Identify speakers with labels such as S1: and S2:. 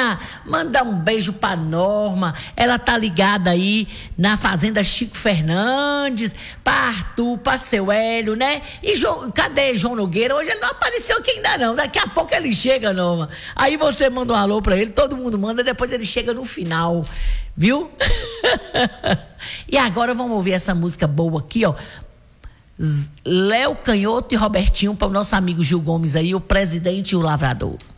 S1: Norminha, manda um beijo pra Norma. Ela tá ligada aí na Fazenda Chico Fernandes, pra Arthur, pra seu Hélio, né? E cadê João Nogueira? Hoje ele não apareceu aqui ainda não. Daqui a pouco ele chega, Norma. Aí você manda um alô pra ele, todo mundo manda, depois ele chega no final. Viu? E agora vamos ouvir essa música boa aqui, ó. Léo Canhoto e Robertinho, para o nosso amigo Gil Gomes aí, o presidente e o lavrador.